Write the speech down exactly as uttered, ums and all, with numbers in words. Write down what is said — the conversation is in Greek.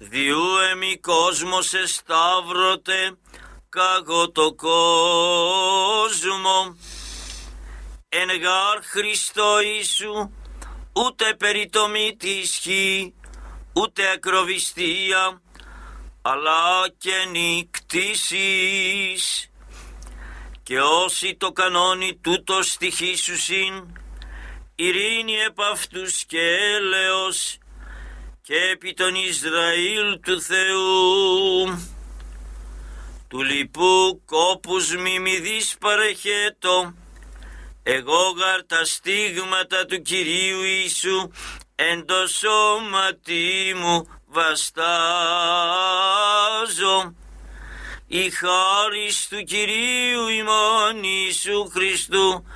Διού εμι κόσμος εσταύρωτε κάγω το κόσμο. Εν γάρ Χριστό Ιησού ούτε περιτομή τη ισχύ, ούτε ακροβιστία, αλλά και νικτήσεις. Και όσοι το κανόνι τούτο στοιχήσουσιν, ειρήνη επ' αυτούς και έλεος, και επί τον Ισραήλ του Θεού. Του λοιπού κόπους μιμιδείς παρεχέτω, εγώ γαρ τα στίγματα του Κυρίου Ιησού εν το σώματι μου βαστάζω. Η χάρις του Κυρίου ημών Ιησού Χριστού